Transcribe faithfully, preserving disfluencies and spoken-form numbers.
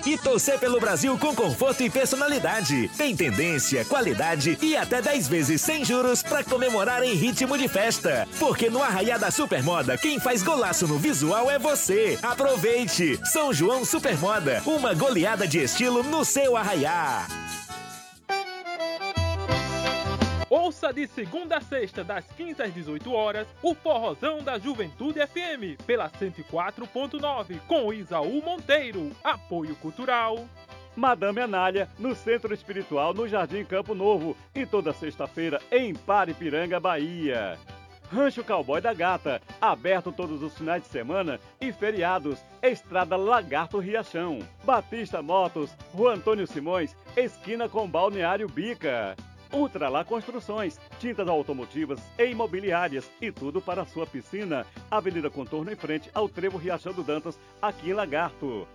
E torcer pelo Brasil com conforto e personalidade. Tem tendência, qualidade e até dez vezes sem juros para comemorar em ritmo de festa. Porque no Arraiá da Supermoda, quem faz golaço no visual é você. Aproveite! São João Supermoda, uma goleada de estilo no seu Arraiá. Ouça de segunda a sexta, das quinze às dezoito horas, o Forrozão da Juventude F M, pela cento e quatro ponto nove, com Isaú Monteiro. Apoio Cultural Madame Anália, no Centro Espiritual, no Jardim Campo Novo, e toda sexta-feira em Paripiranga, Bahia. Rancho Cowboy da Gata, aberto todos os finais de semana e feriados. Estrada Lagarto Riachão. Batista Motos, Rua Antônio Simões, esquina com Balneário Bica. Ultralá Construções, tintas automotivas e imobiliárias e tudo para a sua piscina. Avenida Contorno em frente ao Trevo Riachão do Dantas, aqui em Lagarto.